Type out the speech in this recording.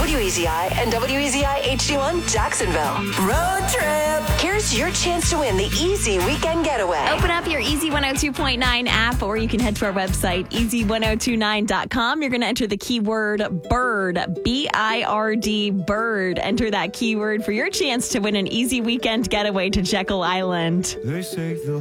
WEZI and WEZI HD1 Jacksonville. Road trip. Here's your chance to win the Easy Weekend Getaway. Open up your Easy 102.9 app, or you can head to our website, easy1029.com. You're going to enter the keyword BIRD, B-I-R-D, BIRD. Enter that keyword for your chance to win an Easy Weekend Getaway to Jekyll Island. They say the